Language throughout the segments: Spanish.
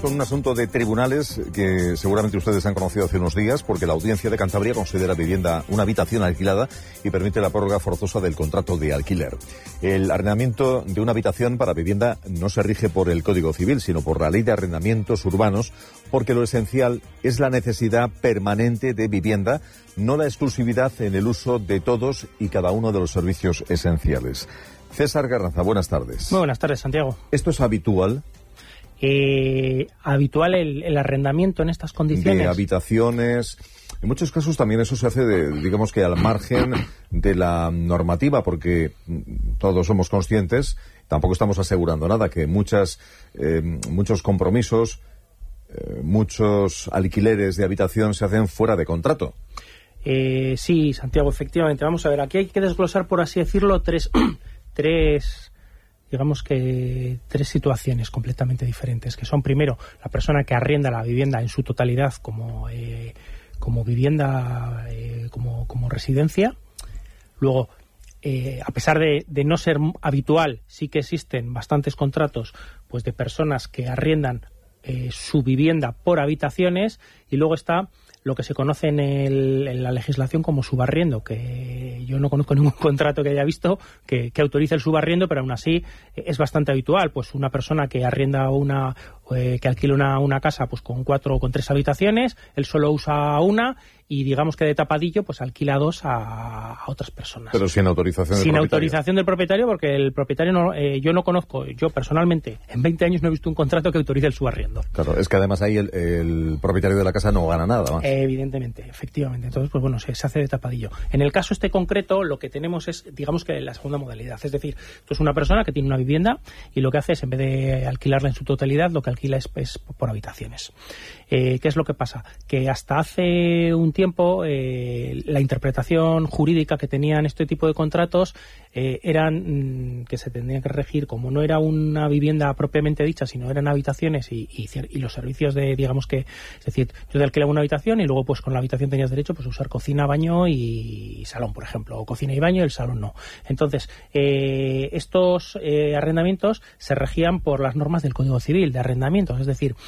con un asunto de tribunales que seguramente ustedes han conocido hace unos días, porque la Audiencia de Cantabria considera vivienda una habitación alquilada y permite la prórroga forzosa del contrato de alquiler. El arrendamiento de una habitación para vivienda no se rige por el Código Civil, sino por la Ley de Arrendamientos Urbanos, porque lo esencial es la necesidad permanente de vivienda, no la exclusividad en el uso de todos y cada uno de los servicios esenciales. César Garraza, buenas tardes. Muy buenas tardes, Santiago. ¿Esto es habitual? Habitual el arrendamiento en estas condiciones. De habitaciones. En muchos casos también eso se hace, digamos que al margen de la normativa, porque todos somos conscientes, tampoco estamos asegurando nada, que muchos compromisos, muchos alquileres de habitación se hacen fuera de contrato. Sí, Santiago, efectivamente. Vamos a ver, aquí hay que desglosar, por así decirlo, tres situaciones completamente diferentes, que son, primero, la persona que arrienda la vivienda en su totalidad como vivienda, como residencia. Luego, a pesar de no ser habitual, sí que existen bastantes contratos pues de personas que arriendan su vivienda por habitaciones. Y luego está lo que se conoce en la legislación como subarriendo, que yo no conozco ningún contrato que haya visto que autorice el subarriendo, pero aún así es bastante habitual. Pues una persona que arrienda que alquila una casa pues con 4 o con 3 habitaciones, él solo usa una y digamos que de tapadillo pues alquila 2 a otras personas. Pero sin autorización del propietario. Sin autorización del propietario, porque el propietario yo no conozco, yo personalmente en 20 años no he visto un contrato que autorice el subarriendo. Claro, es que además ahí el propietario de la casa no gana nada más. Evidentemente, efectivamente. Entonces, pues bueno, se hace de tapadillo. En el caso este concreto, lo que tenemos es, digamos que la segunda modalidad. Es decir, esto es una persona que tiene una vivienda y lo que hace es, en vez de alquilarla en su totalidad, lo que alquila es por habitaciones. ¿Qué es lo que pasa? Que hasta hace un tiempo la interpretación jurídica que tenían este tipo de contratos eran que se tendrían que regir, como no era una vivienda propiamente dicha, sino eran habitaciones y los servicios de, digamos que, es decir, yo te alquilaba una habitación y luego pues con la habitación tenías derecho pues a usar cocina, baño y salón, por ejemplo, o cocina y baño y el salón no. Entonces, estos arrendamientos se regían por las normas del Código Civil de arrendamientos, es decir,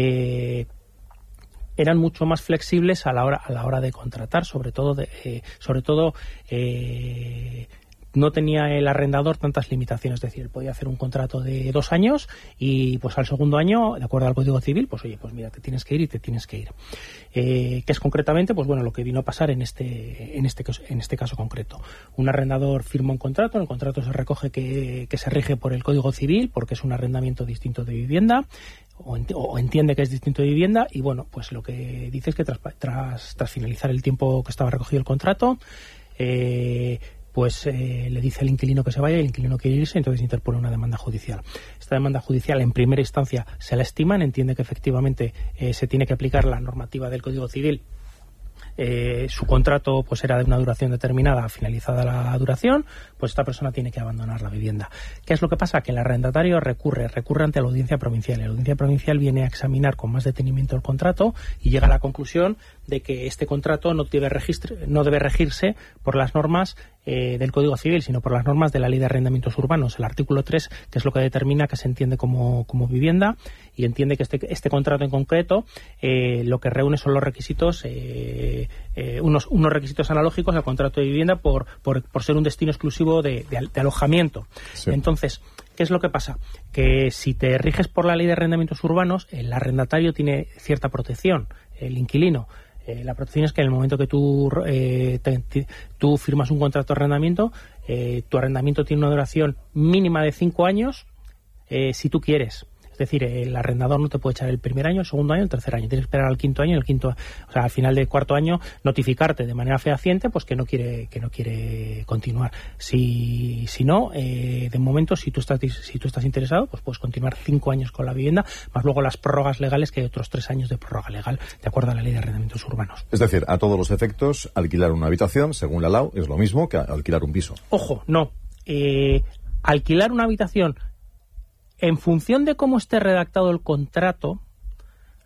eran mucho más flexibles a la hora de contratar, sobre todo no tenía el arrendador tantas limitaciones, es decir, podía hacer un contrato de 2 años y pues al segundo año, de acuerdo al Código Civil, pues oye, pues mira, te tienes que ir y te tienes que ir. Que es concretamente, pues bueno, lo que vino a pasar en este caso concreto. Un arrendador firma un contrato, en el contrato se recoge que se rige por el Código Civil, porque es un arrendamiento distinto de vivienda, o entiende que es distinto de vivienda, y bueno, pues lo que dice es que tras finalizar el tiempo que estaba recogido el contrato, le dice al inquilino que se vaya y el inquilino quiere irse, entonces interpone una demanda judicial. Esta demanda judicial en primera instancia se la estiman, entiende que efectivamente se tiene que aplicar la normativa del Código Civil. Su contrato pues era de una duración determinada, finalizada la duración, pues esta persona tiene que abandonar la vivienda. ¿Qué es lo que pasa? Que el arrendatario recurre ante la Audiencia Provincial. La Audiencia Provincial viene a examinar con más detenimiento el contrato y llega a la conclusión de que este contrato no debe regirse por las normas del Código Civil, sino por las normas de la Ley de Arrendamientos Urbanos, el artículo 3, que es lo que determina que se entiende como vivienda, y entiende que este contrato en concreto lo que reúne son los requisitos, unos requisitos analógicos al contrato de vivienda por ser un destino exclusivo de alojamiento. Sí. Entonces, ¿qué es lo que pasa? Que si te riges por la Ley de Arrendamientos Urbanos, el arrendatario tiene cierta protección, el inquilino. La protección es que en el momento que tú firmas un contrato de arrendamiento, tu arrendamiento tiene una duración mínima de 5 años, si tú quieres. Es decir, el arrendador no te puede echar el primer año, el segundo año, el tercer año. Tienes que esperar al quinto año, o sea, al final del cuarto año, notificarte de manera fehaciente pues que no quiere continuar. Si no, de momento, si tú estás interesado, pues puedes continuar 5 años con la vivienda, más luego las prórrogas legales, que hay otros 3 años de prórroga legal, de acuerdo a la Ley de Arrendamientos Urbanos. Es decir, a todos los efectos, alquilar una habitación, según la LAU, es lo mismo que alquilar un piso. Ojo, no. Alquilar una habitación, en función de cómo esté redactado el contrato,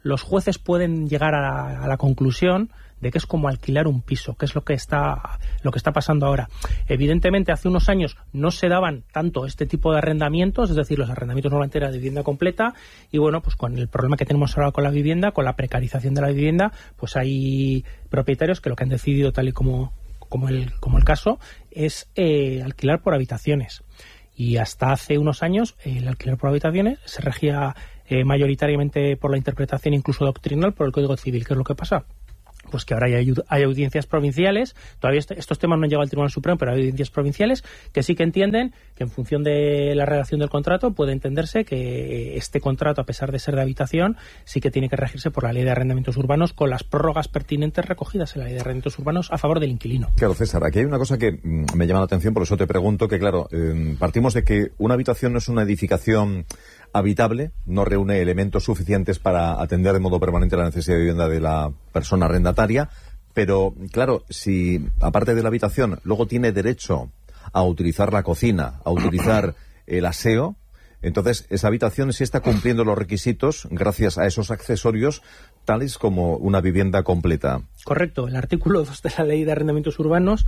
los jueces pueden llegar a la conclusión de que es como alquilar un piso, que es lo que está pasando ahora. Evidentemente, hace unos años no se daban tanto este tipo de arrendamientos, es decir, los arrendamientos normalmente eran de vivienda completa, y bueno, pues con el problema que tenemos ahora con la vivienda, con la precarización de la vivienda, pues hay propietarios que lo que han decidido, tal y como el caso, es alquilar por habitaciones. Y hasta hace unos años el alquiler por habitaciones se regía mayoritariamente por la interpretación, incluso doctrinal, por el Código Civil. ¿Qué es lo que pasa? Pues que ahora hay audiencias provinciales, todavía estos temas no han llegado al Tribunal Supremo, pero hay audiencias provinciales que sí que entienden que en función de la redacción del contrato puede entenderse que este contrato, a pesar de ser de habitación, sí que tiene que regirse por la Ley de Arrendamientos Urbanos, con las prórrogas pertinentes recogidas en la Ley de Arrendamientos Urbanos a favor del inquilino. Claro, César, aquí hay una cosa que me llama la atención, por eso te pregunto, que claro, partimos de que una habitación no es una edificación habitable, no reúne elementos suficientes para atender de modo permanente la necesidad de vivienda de la persona arrendataria, pero claro, si aparte de la habitación luego tiene derecho a utilizar la cocina, a utilizar el aseo, entonces esa habitación sí está cumpliendo los requisitos gracias a esos accesorios tales como una vivienda completa. Correcto, el artículo 2 de la Ley de Arrendamientos Urbanos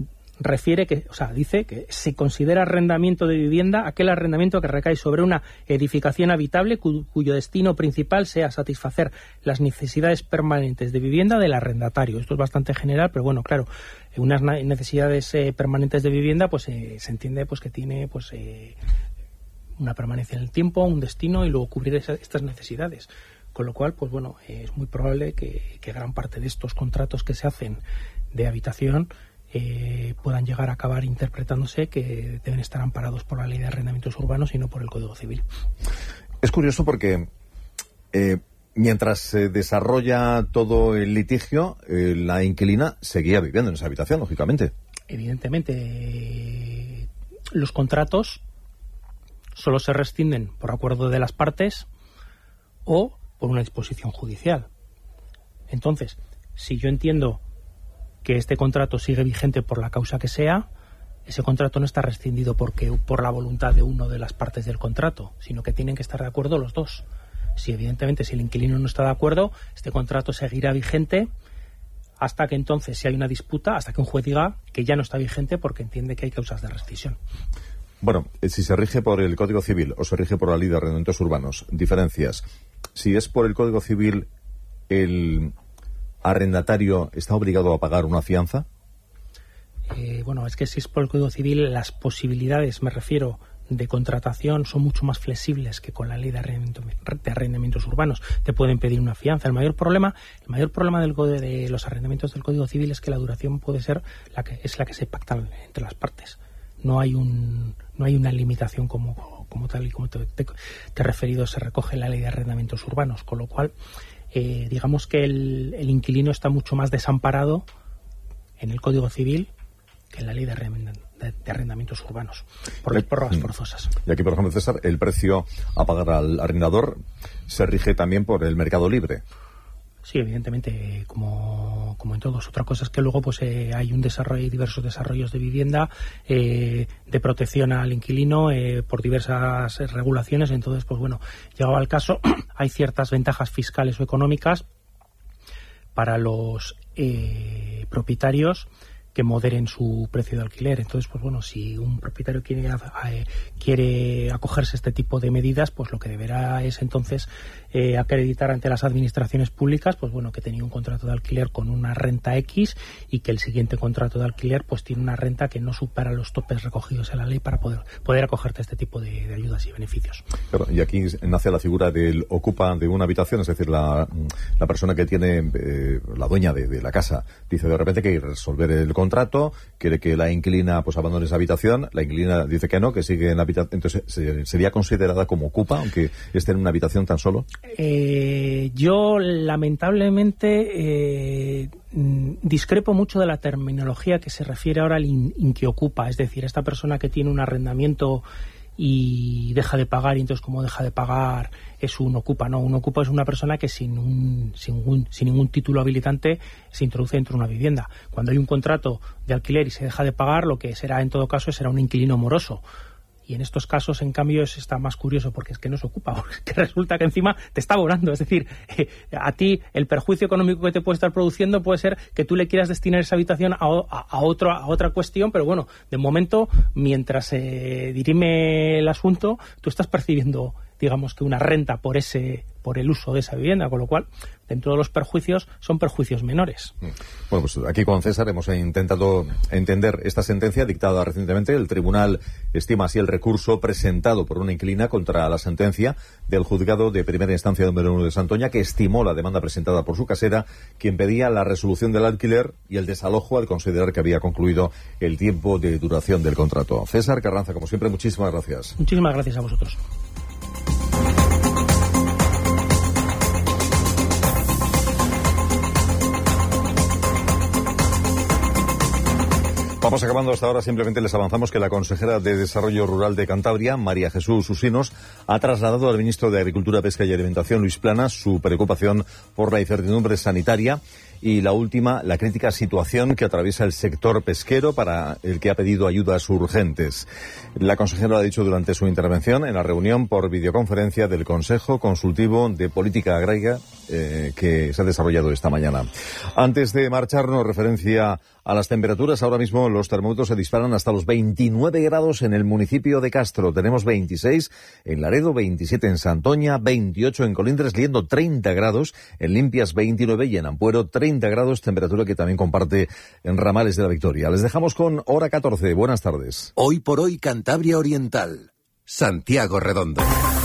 dice que se considera arrendamiento de vivienda aquel arrendamiento que recae sobre una edificación habitable cuyo destino principal sea satisfacer las necesidades permanentes de vivienda del arrendatario. Esto es bastante general, pero bueno, claro, unas necesidades permanentes de vivienda, pues se entiende pues que tiene pues una permanencia en el tiempo, un destino, y luego cubrir estas necesidades. Con lo cual, pues bueno, es muy probable que gran parte de estos contratos que se hacen de habitación puedan llegar a acabar interpretándose que deben estar amparados por la Ley de Arrendamientos Urbanos y no por el Código Civil. Es curioso porque mientras se desarrolla todo el litigio, la inquilina seguía viviendo en esa habitación, lógicamente. Evidentemente, los contratos solo se rescinden por acuerdo de las partes o por una disposición judicial. Entonces, si yo entiendo que este contrato sigue vigente por la causa que sea, ese contrato no está rescindido por la voluntad de una de las partes del contrato, sino que tienen que estar de acuerdo los dos. Si evidentemente, si el inquilino no está de acuerdo, este contrato seguirá vigente hasta que entonces, si hay una disputa, hasta que un juez diga que ya no está vigente porque entiende que hay causas de rescisión. Bueno, si se rige por el Código Civil o se rige por la Ley de Arrendamientos Urbanos, diferencias. Si es por el Código Civil, el arrendatario está obligado a pagar una fianza. Bueno, es que si es por el Código Civil, las posibilidades, me refiero, de contratación son mucho más flexibles que con la Ley de Arrendamientos Urbanos. Te pueden pedir una fianza. El mayor problema de los arrendamientos del Código Civil es que la duración puede ser la que se pacta entre las partes. No hay una limitación como tal y como te he referido, se recoge en la Ley de Arrendamientos Urbanos, con lo cual digamos que el inquilino está mucho más desamparado en el Código Civil que en la Ley de Arrendamientos Urbanos, por las prórrogas forzosas. Y aquí, por ejemplo, César, el precio a pagar al arrendador se rige también por el mercado libre. Sí, evidentemente, como en todos. Otra cosa es que luego pues hay diversos desarrollos de vivienda, de protección al inquilino por diversas regulaciones. Entonces, pues bueno, llegado al caso, hay ciertas ventajas fiscales o económicas para los propietarios que moderen su precio de alquiler. Entonces, pues bueno, si un propietario quiere acogerse a este tipo de medidas, pues lo que deberá es entonces acreditar ante las administraciones públicas, pues bueno, que tenía un contrato de alquiler con una renta X y que el siguiente contrato de alquiler pues tiene una renta que no supera los topes recogidos en la ley para poder acogerte a este tipo de ayudas y beneficios. Claro, y aquí nace la figura del ocupa de una habitación, es decir, la persona que tiene, la dueña de la casa, dice de repente que hay que resolver el contrato, quiere que la inquilina pues abandone esa habitación, la inquilina dice que no, que sigue en la habitación, entonces ¿sería considerada como ocupa aunque esté en una habitación tan solo? Yo lamentablemente discrepo mucho de la terminología que se refiere ahora al inquiocupa, es decir, esta persona que tiene un arrendamiento y deja de pagar, y entonces como deja de pagar es un ocupa. No, un ocupa es una persona que sin ningún título habilitante se introduce dentro de una vivienda. Cuando hay un contrato de alquiler y se deja de pagar, lo que será en todo caso será un inquilino moroso. Y en estos casos, en cambio, está más curioso porque es que no se ocupa, porque resulta que encima te está abonando. Es decir, a ti el perjuicio económico que te puede estar produciendo puede ser que tú le quieras destinar esa habitación a otra cuestión, pero bueno, de momento, mientras se dirime el asunto, tú estás percibiendo, digamos, que una renta por el uso de esa vivienda, con lo cual, dentro de los perjuicios, son perjuicios menores. Bueno, pues aquí con César hemos intentado entender esta sentencia dictada recientemente. El tribunal estima así el recurso presentado por una inquilina contra la sentencia del juzgado de primera instancia número 1 de Santoña, que estimó la demanda presentada por su casera, quien pedía la resolución del alquiler y el desalojo al considerar que había concluido el tiempo de duración del contrato. César Carranza, como siempre, muchísimas gracias. Muchísimas gracias a vosotros. Vamos acabando hasta ahora. Simplemente les avanzamos que la consejera de Desarrollo Rural de Cantabria, María Jesús Usinos, ha trasladado al ministro de Agricultura, Pesca y Alimentación, Luis Planas, su preocupación por la incertidumbre sanitaria y la última, la crítica situación que atraviesa el sector pesquero, para el que ha pedido ayudas urgentes. La consejera lo ha dicho durante su intervención en la reunión por videoconferencia del Consejo Consultivo de Política Agraria que se ha desarrollado esta mañana. Antes de marcharnos, referencia a las temperaturas. Ahora mismo los termómetros se disparan hasta los 29 grados en el municipio de Castro. Tenemos 26 en Laredo, 27 en Santoña, 28 en Colindres, Liendo 30 grados, en Limpias 29 y en Ampuero 30 grados, temperatura que también comparte en Ramales de la Victoria. Les dejamos con Hora 14. Buenas tardes. Hoy por hoy, Cantabria Oriental. Santiago Redondo.